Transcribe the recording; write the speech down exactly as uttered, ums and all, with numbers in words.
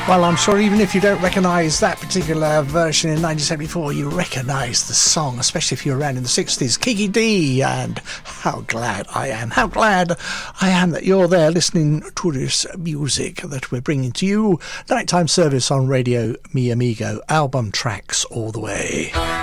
Well, I'm sure even if you don't recognise that particular version in nineteen seventy-four, you recognise the song, especially if you're around in the sixties. Kiki Dee, and how glad I am, how glad I am that you're there listening to this music that we're bringing to you. Nighttime service on Radio Mi Amigo, album tracks all the way.